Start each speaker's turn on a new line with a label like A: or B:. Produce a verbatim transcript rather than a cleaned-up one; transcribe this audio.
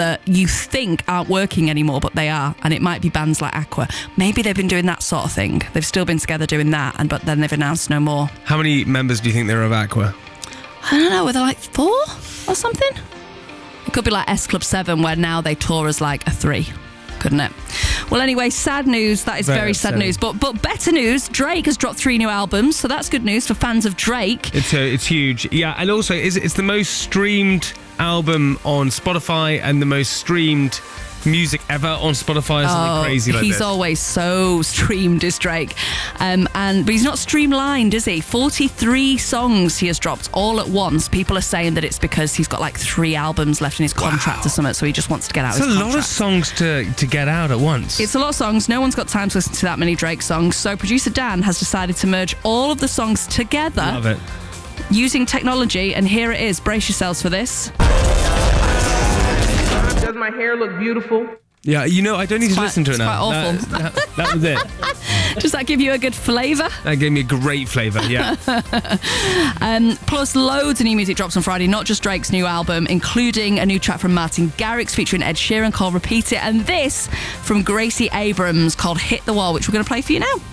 A: that you think aren't working anymore, but they are, and it might be bands like Aqua. Maybe they've been doing that sort of thing. They've still been together doing that, and but then they've announced no more.
B: How many members do you think there are of Aqua?
A: I don't know, were there like four or something? It could be like S Club seven, where now they tour as like a three, couldn't it? Well, anyway, sad news. That is very, very sad news. But but better news, Drake has dropped three new albums, so that's good news for fans of Drake.
B: It's uh, it's huge. Yeah, and also it's, it's the most streamed album on Spotify and the most streamed music ever on Spotify, or something
A: oh,
B: crazy like
A: he's
B: this.
A: always so streamed, is Drake. Um, and but he's not streamlined, is he? forty-three songs he has dropped all at once. People are saying that it's because he's got like three albums left in his contract wow. or something, so he just wants to get out
B: it's
A: his
B: contract.
A: contract.
B: It's a lot of songs to, to get out at once.
A: It's a lot of songs. No one's got time to listen to that many Drake songs, so producer Dan has decided to merge all of the songs together.
B: Love it.
A: Using technology, and here it is. Brace yourselves for this.
C: Does my hair look beautiful?
B: Yeah, you know, I don't need
A: it's
B: to
A: quite,
B: listen to it
A: it's
B: now.
A: Quite awful.
B: That, that, that was it.
A: Does that give you a good flavour?
B: That gave me a great flavour, yeah.
A: um, plus, loads of new music drops on Friday, not just Drake's new album, including a new track from Martin Garrix featuring Ed Sheeran called Repeat It, and this from Gracie Abrams called Hit the Wall, which we're going to play for you now.